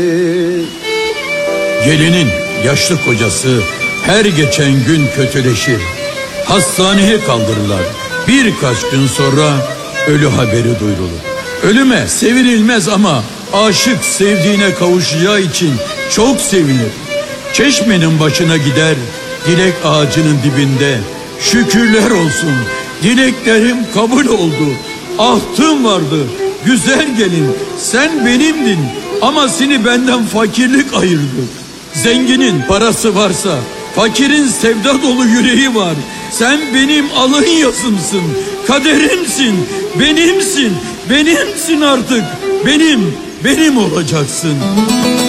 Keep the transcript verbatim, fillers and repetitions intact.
Gelinin yaşlı kocası her geçen gün kötüleşir. Hastaneye kaldırırlar. Birkaç gün sonra ölü haberi duyurulur. Ölüme sevinilmez ama aşık sevdiğine kavuşacağı için çok sevinir. Çeşmenin başına gider, dilek ağacının dibinde şükürler olsun, dileklerim kabul oldu. Ahtım vardı, güzel gelin, sen benimdin ama seni benden fakirlik ayırdı. Zenginin parası varsa, fakirin sevda dolu yüreği var. Sen benim alın yazımsın, kaderimsin, benimsin, benimsin artık, benim, benim olacaksın.